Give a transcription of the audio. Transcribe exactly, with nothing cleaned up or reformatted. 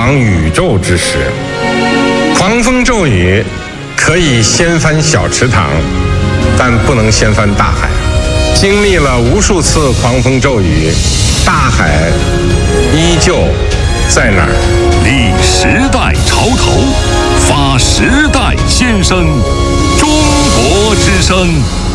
往宇宙之时。狂风骤雨可以掀翻小池塘，但不能掀翻大海。经历了无数次狂风骤雨，大海依旧在那儿。 立时代潮头，发时代先声，中国之声。